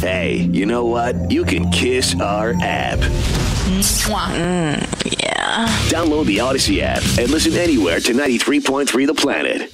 Hey, you know what? You can kiss our app. Yeah. Download the Odyssey app and listen anywhere to 93.3 The Planet.